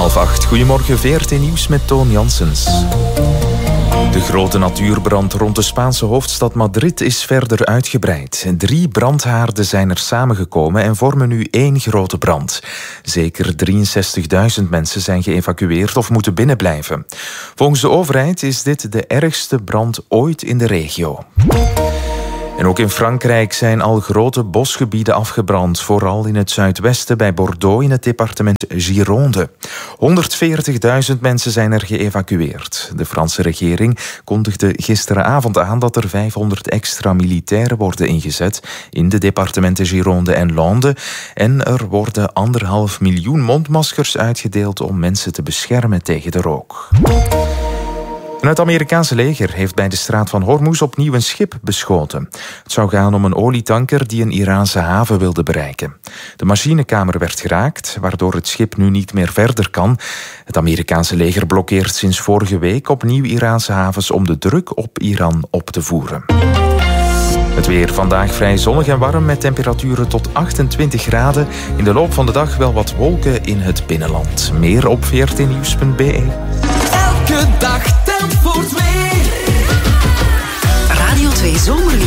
7:30. Goedemorgen, VRT Nieuws met Toon Janssens. De grote natuurbrand rond de Spaanse hoofdstad Madrid is verder uitgebreid. 3 brandhaarden zijn er samengekomen en vormen nu 1 grote brand. Zeker 63.000 mensen zijn geëvacueerd of moeten binnenblijven. Volgens de overheid is dit de ergste brand ooit in de regio. En ook in Frankrijk zijn al grote bosgebieden afgebrand, vooral in het zuidwesten bij Bordeaux in het departement Gironde. 140.000 mensen zijn er geëvacueerd. De Franse regering kondigde gisteravond aan dat er 500 extra militairen worden ingezet in de departementen Gironde en Landes. En er worden 1,5 miljoen mondmaskers uitgedeeld om mensen te beschermen tegen de rook. En het Amerikaanse leger heeft bij de straat van Hormuz opnieuw een schip beschoten. Het zou gaan om een olietanker die een Iraanse haven wilde bereiken. De machinekamer werd geraakt, waardoor het schip nu niet meer verder kan. Het Amerikaanse leger blokkeert sinds vorige week opnieuw Iraanse havens om de druk op Iran op te voeren. Het weer vandaag vrij zonnig en warm met temperaturen tot 28 graden. In de loop van de dag wel wat wolken in het binnenland. Meer op vrtnieuws.be. Elke dag telt voor 2. Radio 2 Zomerlied.